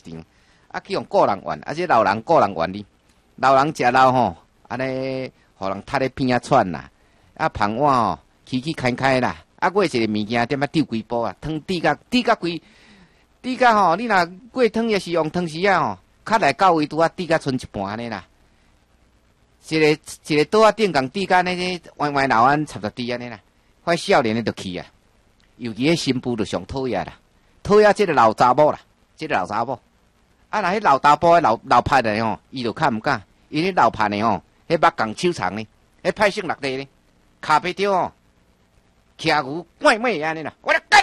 场，啊去用个人玩，啊这老人个人玩哩，老人食老吼，安尼互人踢咧边仔喘啦，啊旁碗吼起起开开啦，啊过一个物件点啊丢几步啊，汤滴甲吼，你若过汤也是用汤匙啊吼，较来到位拄啊滴甲剩一半安尼啦。一个桌仔顶共滴甲呢，歪歪老安插着滴安尼啦，快少年的就去啊，尤其迄新妇就上讨厌啦，讨厌即个老查某啦，即个老查某，啊那迄老查甫老派的吼，伊就较毋敢，因为老派的吼，迄目共手长呢，迄歹性落地呢，骹背着吼，徛牛妹安尼啦，我来干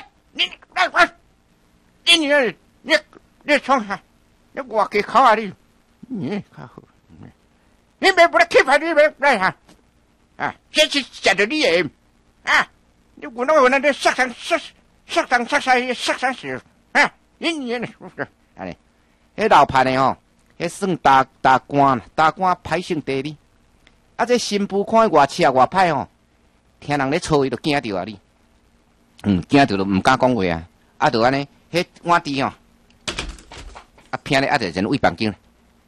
你创啥？你我给考啊你，你靠！你别不来开牌，你别来哈！啊，这是假的你也啊！你我那这杀伤死啊！你是不是？安尼，迄老派的吼，迄算大官歹性地哩。啊，这新妇看外车外歹吼，听人咧吵伊就惊着啊你。惊着就毋敢讲话啊！啊，就安尼，迄碗底吼，啊偏咧啊着人喂房间。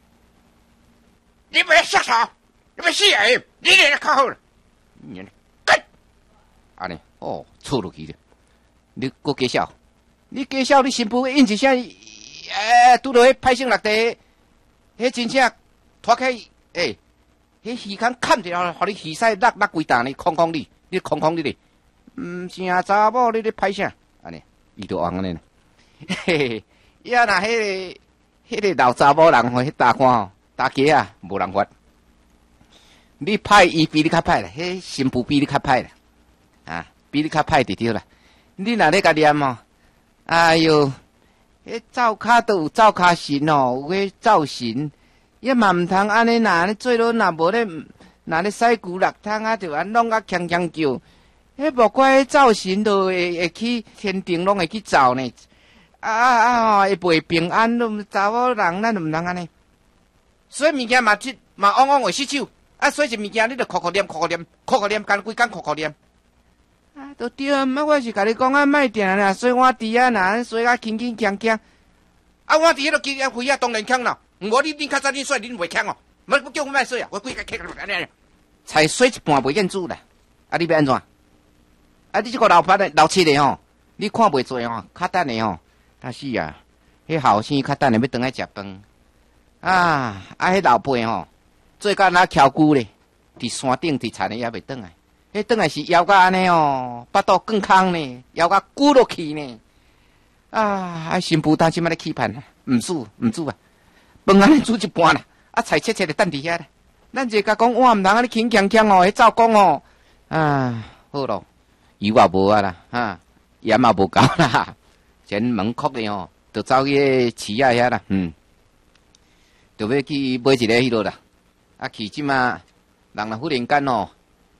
你不要杀手，你不死人，你来靠好了。你干，安尼哦，错落去了。你搁介绍，你新妇因一声，拄到迄歹性落地，迄真正拖开，迄鱼竿砍一下，互你鱼鳃落规担呢，空空你空空哩。是啊，查某你咧歹啥？安尼，伊就安尼啦。嘿嘿，呀那迄个老查某人吼，迄大官吼。大家啊，无人发。你歹伊比你较歹啦，迄新妇比你较歹啦，啊，比你较歹就对啦。你若咧甲念哦，哎哟，迄灶骹都有灶骹神哦，有迄灶神，也嘛毋通安尼呐，做落若无咧，若咧洗骨落汤啊，就安弄啊锵锵叫。迄莫怪灶神都会去天庭，拢会去走呢。会袂平安，都查某人咱都毋通安尼。所以物件嘛往往会失手，啊，所以一物件你着哭念，干规工哭念。啊，都对啊，我是甲你讲啊，莫定啦，洗碗池啊，若洗啊轻锵，啊，碗池迄落轻灰啊，当然强啦。我你较早你洗，你袂强哦，莫叫我莫洗啊，我规个客安尼，才洗一半袂见煮啦。啊，你要安怎？啊，你这个老七的吼，你看袂做吼，较等的吼，但是啊，迄后生较等的要转来食饭。迄老辈吼，做甲那翘久咧，伫山顶伫田咧也袂转来，迄转来是腰甲安尼哦，巴肚更空呢，腰甲鼓落去呢。新妇担心仔咧期盼啦，毋煮啊，饭安尼煮一半啦，菜切咧等伫遐咧。咱就甲讲，我毋通安尼轻锵哦，迄灶公哦，好咯，油也无啊啦，盐也无够啦，前门哭咧哦，就走去市仔遐啦，就要去买一个迄落啦，去即马人若忽然间哦，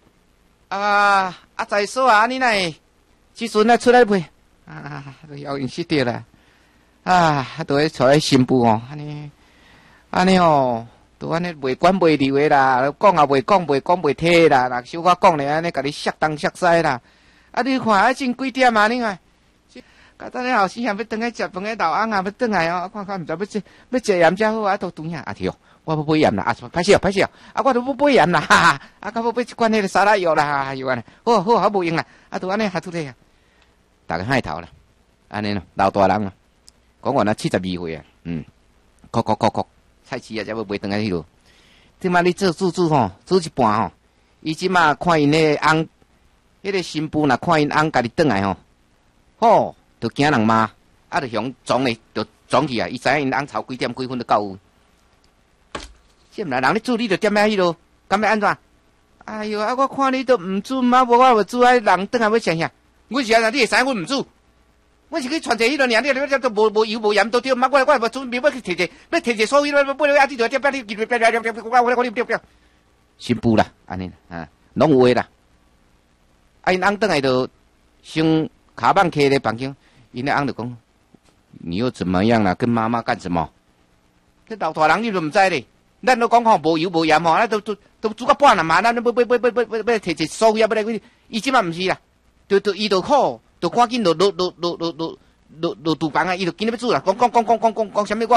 在所安尼来，即阵来出来买，都要因死掉啦，都会带新妇哦，安尼哦，都安尼袂管袂溜的啦，讲也袂讲，袂讲袂听啦，若小可讲咧安尼，甲你摔东摔西啦，你看真几点啊？你看。甲等咧后生也要转来食饭，个老翁也要转来哦。看毋知要食盐才好啊，都对啊。对哦，我要买盐啦，歹势哦，我都要买盐啦，甲要买一罐迄个沙拉药啦，药安尼，好，好无用啦，都安尼还出来啊。大家嗨头啦，安尼咯，老大人啊，讲我那72岁啊，哭，菜市啊，才要买转来迄落。即摆你煮吼，煮一半吼，伊即摆看因迄翁，迄个新妇若看因翁家己转来吼，就惊人骂，就向撞咧，就撞去啊！伊知影因翁吵几点几分就到位。这毋来人咧煮，你就点遐迄落，敢要安怎？哎哟，我看你都毋煮，无我就煮，人转来要想啥？阮是安怎？你会知阮毋煮？阮是去传者迄落尔，你都无油无盐都对，我无煮，要去摕者所有，买了你就点你记我你不要。新妇啦，安尼拢有诶啦。因翁转来就先卡板开咧房间。因那翁就讲，你又怎么样了？跟妈妈干什么？这老大人你都唔知咧，咱都讲吼无油无盐吼，都煮到半啦嘛，咱要摕一所有要来，伊即摆唔是啦，伊就苦，就赶紧就厨房啊，伊就今日要煮啦，讲什么